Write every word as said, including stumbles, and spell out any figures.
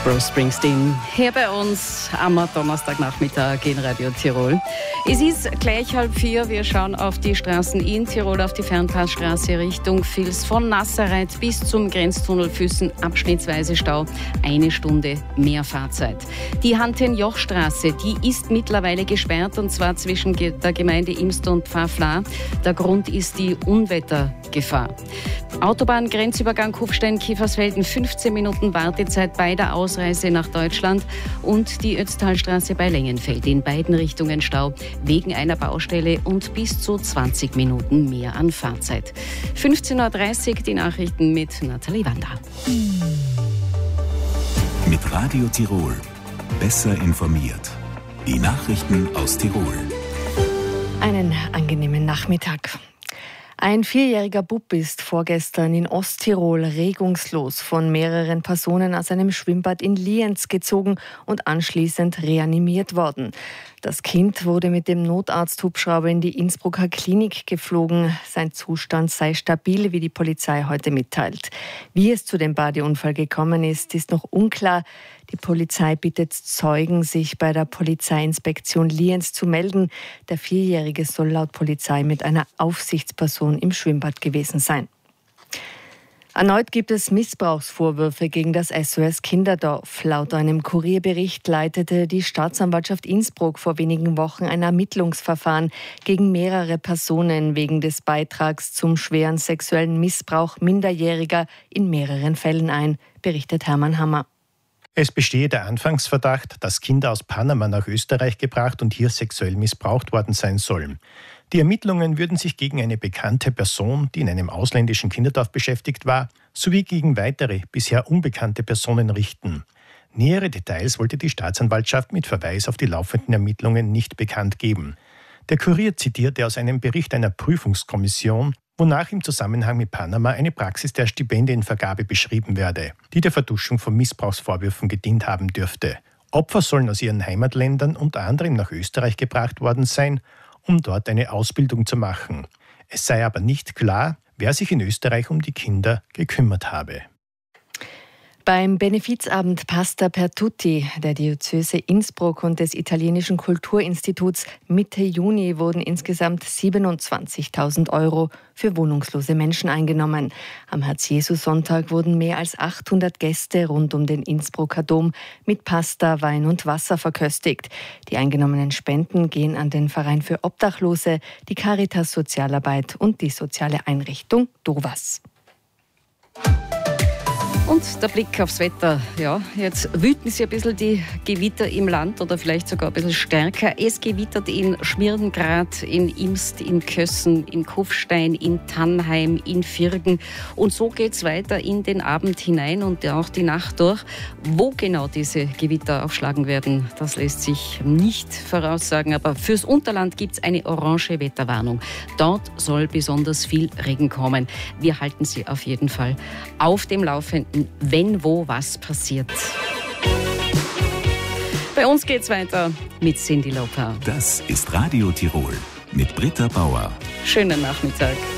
Bruce Springsteen hier bei uns am Donnerstagnachmittag in Radio Tirol. Es ist gleich halb vier. Wir schauen auf die Straßen in Tirol, auf die Fernpassstraße Richtung Vils, von Nazareth bis zum Grenztunnel Füssen, abschnittsweise Stau, eine Stunde mehr Fahrzeit. Die Hantenjochstraße, die ist mittlerweile gesperrt, und zwar zwischen der Gemeinde Imst und Pfafflar. Der Grund ist die Unwettergefahr. Autobahngrenzübergang Kufstein-Kiefersfelden, fünfzehn Minuten Wartezeit bei der Ausreise nach Deutschland, und die Ötztalstraße bei Lengenfeld. In beiden Richtungen Stau wegen einer Baustelle und bis zu zwanzig Minuten mehr an Fahrzeit. fünfzehn Uhr dreißig die Nachrichten mit Nathalie Wander. Mit Radio Tirol. Besser informiert. Die Nachrichten aus Tirol. Einen angenehmen Nachmittag. Ein vierjähriger Bub ist vorgestern in Osttirol regungslos von mehreren Personen aus einem Schwimmbad in Lienz gezogen und anschließend reanimiert worden. Das Kind wurde mit dem Notarzthubschrauber in die Innsbrucker Klinik geflogen. Sein Zustand sei stabil, wie die Polizei heute mitteilt. Wie es zu dem Badeunfall gekommen ist, ist noch unklar. Die Polizei bittet Zeugen, sich bei der Polizeiinspektion Lienz zu melden. Der Vierjährige soll laut Polizei mit einer Aufsichtsperson im Schwimmbad gewesen sein. Erneut gibt es Missbrauchsvorwürfe gegen das S O S Kinderdorf. Laut einem Kurierbericht leitete die Staatsanwaltschaft Innsbruck vor wenigen Wochen ein Ermittlungsverfahren gegen mehrere Personen wegen des Beitrags zum schweren sexuellen Missbrauch Minderjähriger in mehreren Fällen ein, berichtet Hermann Hammer. Es bestehe der Anfangsverdacht, dass Kinder aus Panama nach Österreich gebracht und hier sexuell missbraucht worden sein sollen. Die Ermittlungen würden sich gegen eine bekannte Person, die in einem ausländischen Kinderdorf beschäftigt war, sowie gegen weitere, bisher unbekannte Personen richten. Nähere Details wollte die Staatsanwaltschaft mit Verweis auf die laufenden Ermittlungen nicht bekannt geben. Der Kurier zitierte aus einem Bericht einer Prüfungskommission, wonach im Zusammenhang mit Panama eine Praxis der Stipendienvergabe beschrieben werde, die der Vertuschung von Missbrauchsvorwürfen gedient haben dürfte. Opfer sollen aus ihren Heimatländern unter anderem nach Österreich gebracht worden sein, um dort eine Ausbildung zu machen. Es sei aber nicht klar, wer sich in Österreich um die Kinder gekümmert habe. Beim Benefizabend Pasta per Tutti der Diözese Innsbruck und des Italienischen Kulturinstituts Mitte Juni wurden insgesamt siebenundzwanzigtausend Euro für wohnungslose Menschen eingenommen. Am Herz-Jesu-Sonntag wurden mehr als achthundert Gäste rund um den Innsbrucker Dom mit Pasta, Wein und Wasser verköstigt. Die eingenommenen Spenden gehen an den Verein für Obdachlose, die Caritas Sozialarbeit und die soziale Einrichtung DOVAS. Und der Blick aufs Wetter. Ja, jetzt wüten sie ein bisschen die Gewitter im Land oder vielleicht sogar ein bisschen stärker. Es gewittert in Schmirdengrad, in Imst, in Kössen, in Kufstein, in Tannheim, in Virgen. Und so geht's weiter in den Abend hinein und auch die Nacht durch. Wo genau diese Gewitter aufschlagen werden, das lässt sich nicht voraussagen. Aber fürs Unterland gibt's eine orange Wetterwarnung. Dort soll besonders viel Regen kommen. Wir halten Sie auf jeden Fall auf dem Laufenden, wenn wo was passiert. Bei uns geht's weiter mit Cyndi Lauper. Das ist Radio Tirol mit Britta Bauer. Schönen Nachmittag.